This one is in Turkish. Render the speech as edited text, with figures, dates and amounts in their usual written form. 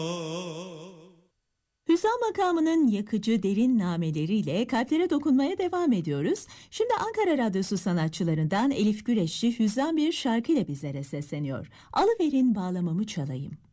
Hüzzam makamının yakıcı derin nameleriyle kalplere dokunmaya devam ediyoruz. Şimdi Ankara Radyosu sanatçılarından Elif Güreşçi hüzzam bir şarkıyla bizlere sesleniyor. Alıverin bağlamamı çalayım.